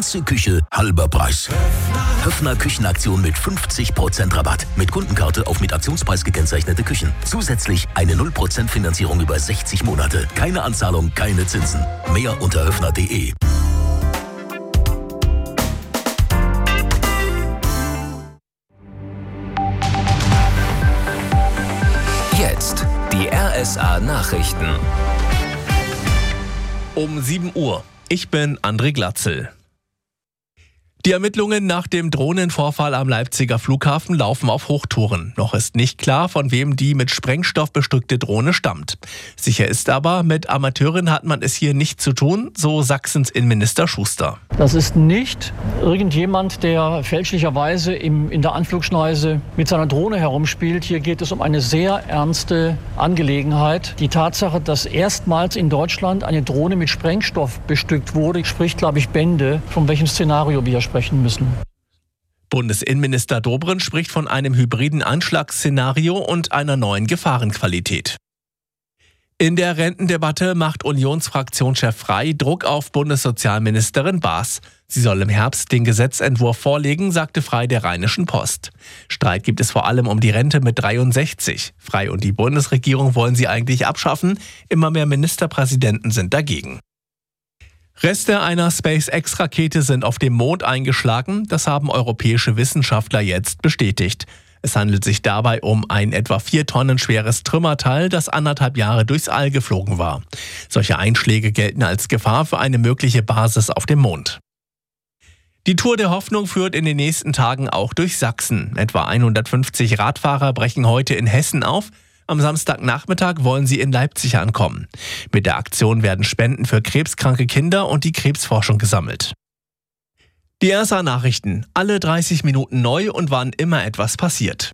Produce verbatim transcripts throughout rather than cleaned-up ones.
Ganze Küche, halber Preis. Höffner Küchenaktion mit fünfzig Prozent Rabatt. Mit Kundenkarte auf mit Aktionspreis gekennzeichnete Küchen. Zusätzlich eine null Prozent Finanzierung über sechzig Monate. Keine Anzahlung, keine Zinsen. Mehr unter höffner punkt de. Jetzt die R S A-Nachrichten. Um sieben Uhr. Ich bin André Glatzel. Die Ermittlungen nach dem Drohnenvorfall am Leipziger Flughafen laufen auf Hochtouren. Noch ist nicht klar, von wem die mit Sprengstoff bestückte Drohne stammt. Sicher ist aber, mit Amateuren hat man es hier nicht zu tun, so Sachsens Innenminister Schuster. Das ist nicht irgendjemand, der fälschlicherweise im, in der Anflugschneise mit seiner Drohne herumspielt. Hier geht es um eine sehr ernste Angelegenheit. Die Tatsache, dass erstmals in Deutschland eine Drohne mit Sprengstoff bestückt wurde, spricht, glaube ich, Bände, von welchem Szenario wir sprechen müssen. Bundesinnenminister Dobrindt spricht von einem hybriden Anschlagsszenario und einer neuen Gefahrenqualität. In der Rentendebatte macht Unionsfraktionschef Frey Druck auf Bundessozialministerin Baas. Sie soll im Herbst den Gesetzentwurf vorlegen, sagte Frey der Rheinischen Post. Streit gibt es vor allem um die Rente mit dreiundsechzig. Frey und die Bundesregierung wollen sie eigentlich abschaffen. Immer mehr Ministerpräsidenten sind dagegen. Reste einer SpaceX-Rakete sind auf dem Mond eingeschlagen. Das haben europäische Wissenschaftler jetzt bestätigt. Es handelt sich dabei um ein etwa vier Tonnen schweres Trümmerteil, das anderthalb Jahre durchs All geflogen war. Solche Einschläge gelten als Gefahr für eine mögliche Basis auf dem Mond. Die Tour der Hoffnung führt in den nächsten Tagen auch durch Sachsen. Etwa hundertfünfzig Radfahrer brechen heute in Hessen auf. Am Samstagnachmittag wollen sie in Leipzig ankommen. Mit der Aktion werden Spenden für krebskranke Kinder und die Krebsforschung gesammelt. Die R S A-Nachrichten. Alle dreißig Minuten neu und wann immer etwas passiert.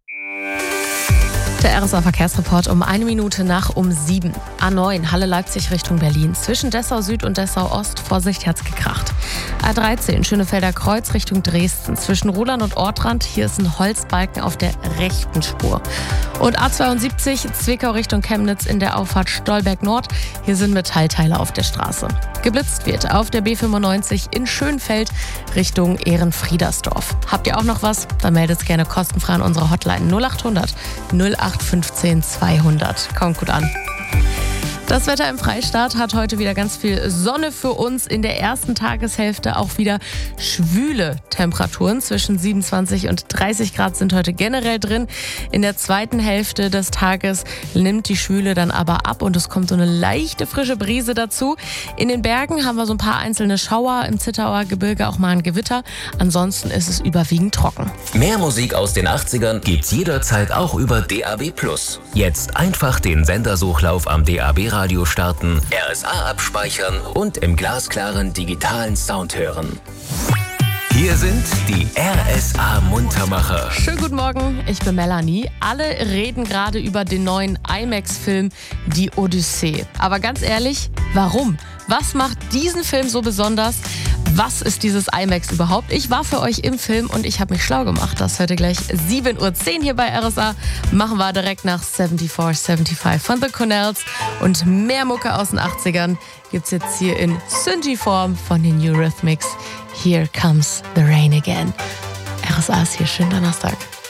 Der R S A-Verkehrsreport um eine Minute nach um sieben. A neun, Halle Leipzig Richtung Berlin. Zwischen Dessau Süd und Dessau Ost, Vorsicht, hat's gekracht. A dreizehn, Schönefelder Kreuz Richtung Dresden. Zwischen Roland und Ortrand, hier ist ein Holzbalken auf der rechten Spur. Und A zweiundsiebzig, Zwickau Richtung Chemnitz in der Auffahrt Stolberg Nord. Hier sind Metallteile auf der Straße. Geblitzt wird auf der B fünfundneunzig in Schönfeld Richtung Ehrenfriedersdorf. Habt ihr auch noch was? Dann meldet es gerne kostenfrei an unsere Hotline null achthundert null acht fünfzehn zweihundert. Kommt gut an. Das Wetter im Freistaat hat heute wieder ganz viel Sonne für uns. In der ersten Tageshälfte auch wieder schwüle Temperaturen. Zwischen siebenundzwanzig und dreißig Grad sind heute generell drin. In der zweiten Hälfte des Tages nimmt die Schwüle dann aber ab und es kommt so eine leichte frische Brise dazu. In den Bergen haben wir so ein paar einzelne Schauer, im Zittauer Gebirge auch mal ein Gewitter. Ansonsten ist es überwiegend trocken. Mehr Musik aus den achtzigern gibt's jederzeit auch über D A B plus. Jetzt einfach den Sendersuchlauf am D A B-Radio starten, R S A abspeichern und im glasklaren digitalen Sound hören. Hier sind die R S A-Muntermacher. Schönen guten Morgen, ich bin Melanie. Alle reden gerade über den neuen IMAX-Film Die Odyssee. Aber ganz ehrlich, warum? Was macht diesen Film so besonders? Was ist dieses IMAX überhaupt? Ich war für euch im Film und ich habe mich schlau gemacht. Das heute gleich sieben Uhr zehn hier bei R S A. Machen wir direkt nach vierundsiebzig fünfundsiebzig von The Cornells. Und mehr Mucke aus den achtzigern gibt's jetzt hier in Synthie-Form von den Eurythmics. Here Comes the Rain Again. R S A ist hier, schönen Donnerstag.